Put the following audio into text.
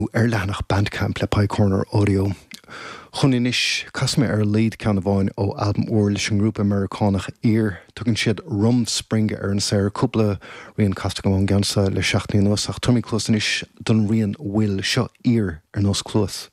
Erlanach Bandcamp le Pie Corner Audio. Chuninis Casme lead Canavine o album oorlis een groep Amerikanach eer. Tugan siad rum springe an ser couple rian Castagam gansa le 16 nos ach Tommy Closenis dun rian will seo ear nos close.